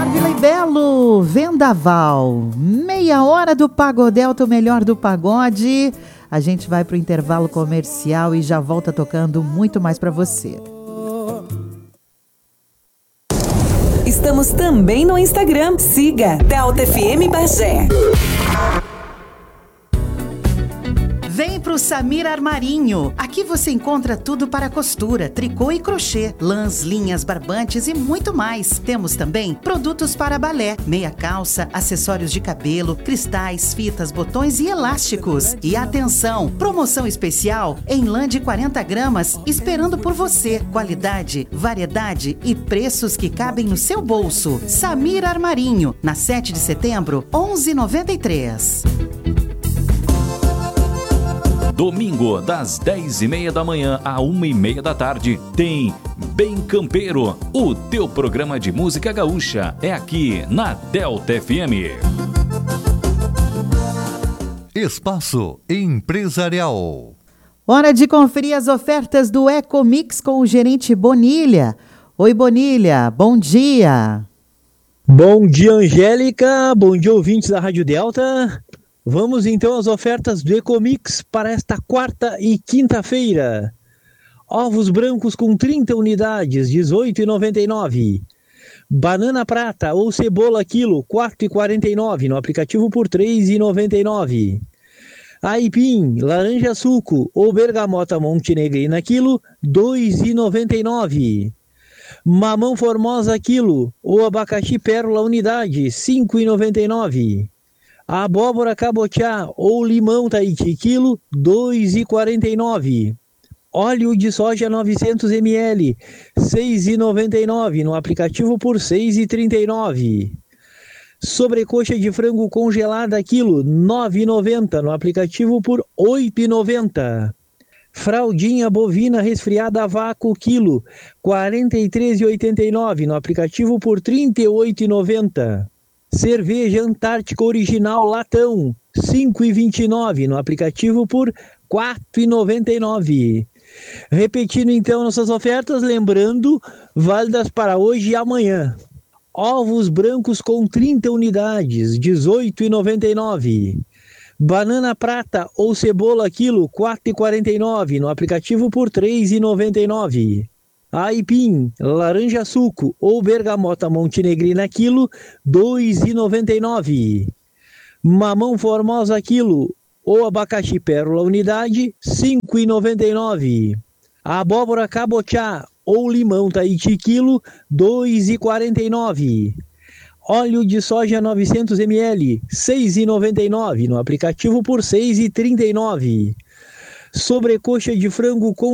Vila e Belo, Vendaval, meia hora do Pagodelto, o melhor do pagode. A gente vai pro intervalo comercial e já volta tocando muito mais para você. Estamos também no Instagram. Siga Delta FM Bagé. Vem pro Samir Armarinho. Aqui você encontra tudo para costura, tricô e crochê, lãs, linhas, barbantes e muito mais. Temos também produtos para balé, meia calça, acessórios de cabelo, cristais, fitas, botões e elásticos. E atenção, promoção especial em lã de 40 gramas, esperando por você. Qualidade, variedade e preços que cabem no seu bolso. Samir Armarinho, na 7 de setembro, 11,93. Domingo, das 10h30 da manhã à 1h30 da tarde, tem Bem Campeiro, o teu programa de música gaúcha. É aqui na Delta FM. Espaço Empresarial. Hora de conferir as ofertas do Ecomix com o gerente Bonilha. Oi, Bonilha, bom dia. Bom dia, Angélica. Bom dia, ouvintes da Rádio Delta. Vamos então às ofertas do Ecomix para esta quarta e quinta-feira. Ovos brancos com 30 unidades, R$ 18,99. Banana prata ou cebola quilo, R$ 4,49. No aplicativo por R$ 3,99. Aipim, laranja suco ou bergamota montenegrina quilo, R$ 2,99. Mamão formosa quilo ou abacaxi pérola unidade, R$ 5,99. Abóbora cabotiá ou limão Tahiti quilo, R$ 2,49. Óleo de soja 900 ml, R$ 6,99. No aplicativo por R$ 6,39. Sobrecoxa de frango congelada quilo, R$ 9,90. No aplicativo por R$ 8,90. Fraldinha bovina resfriada a vácuo quilo, R$ 43,89. No aplicativo por R$ 38,90. Cerveja Antártica Original Latão, R$ 5,29, no aplicativo por R$ 4,99. Repetindo então nossas ofertas, lembrando, válidas para hoje e amanhã. Ovos brancos com 30 unidades, R$ 18,99. Banana prata ou cebola quilo, R$ 4,49, no aplicativo por R$ 3,99. Aipim, laranja suco ou bergamota montenegrina quilo, R$ 2,99. Mamão formosa quilo ou abacaxi pérola unidade, R$ 5,99. Abóbora cabotiá ou limão Tahiti quilo, R$ 2,49. Óleo de soja 900 ml, R$ 6,99. No aplicativo por R$ 6,39. Sobrecoxa de frango com